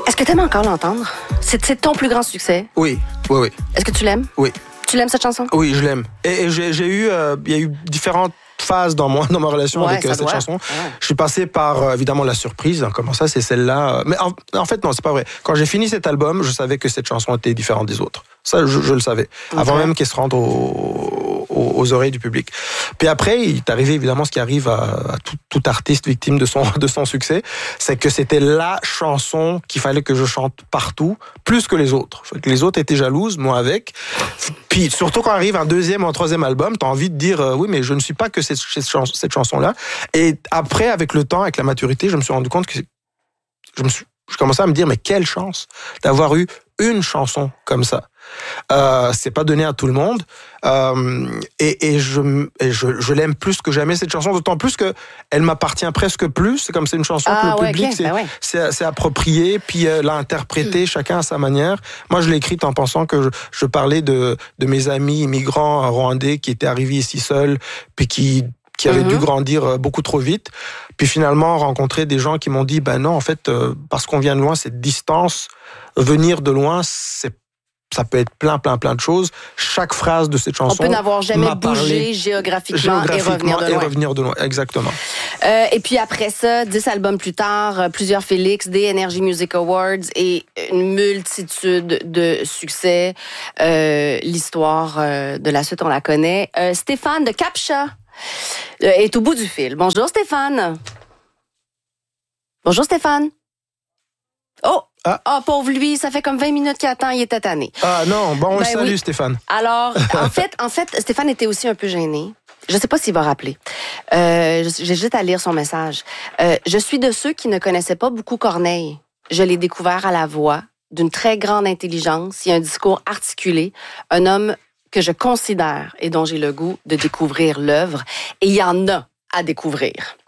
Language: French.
Est-ce que tu aimes encore l'entendre? C'est ton plus grand succès? Oui. Est-ce que tu l'aimes? Oui. Tu l'aimes, cette chanson? Oui, je l'aime. Et j'ai eu, il y a eu différentes phases dans ma relation avec cette chanson. Ouais. Je suis passé par, évidemment, la surprise. Comment ça, c'est celle-là? Mais en fait, non, c'est pas vrai. Quand j'ai fini cet album, je savais que cette chanson était différente des autres. Ça, je le savais. Okay. Avant même qu'elle se rende aux oreilles du public. Puis après, il est arrivé évidemment ce qui arrive à tout artiste victime de son succès, c'est que c'était la chanson qu'il fallait que je chante partout, plus que les autres. Les autres étaient jalouses, moi avec. Puis surtout quand arrive un deuxième ou un troisième album, t'as envie de dire oui, mais je ne suis pas que cette chanson-là. Et après, avec le temps, avec la maturité, je me suis rendu compte que je commençais à me dire mais quelle chance d'avoir eu une chanson comme ça. C'est pas donné à tout le monde et je l'aime plus que jamais cette chanson, d'autant plus que elle m'appartient presque plus. C'est comme c'est une chanson que le public c'est approprié, puis l'a interprétée chacun à sa manière. Moi je l'ai écrite en pensant que je parlais de mes amis immigrants rwandais qui étaient arrivés ici seuls puis qui avaient dû grandir beaucoup trop vite, puis finalement rencontrer des gens qui m'ont dit ben non, en fait parce qu'on vient de loin, cette distance, venir de loin, ça peut être plein de choses. Chaque phrase de cette chanson, on peut n'avoir jamais bougé géographiquement et revenir de loin. Exactement. Et puis après ça, 10 albums plus tard, plusieurs Félix, des Energy Music Awards et une multitude de succès. L'histoire de la suite, on la connaît. Stéphane de Captcha est au bout du fil. Bonjour Stéphane. Bonjour Stéphane. Oh, pauvre lui, ça fait comme 20 minutes qu'il attend, il était tanné. Ah non, bon, on le salue, oui. Stéphane. Alors, en fait, Stéphane était aussi un peu gêné. Je sais pas s'il va rappeler. J'ai juste à lire son message. Je suis de ceux qui ne connaissaient pas beaucoup Corneille. Je l'ai découvert à la voix, d'une très grande intelligence et un discours articulé, un homme que je considère et dont j'ai le goût de découvrir l'œuvre. Et il y en a à découvrir.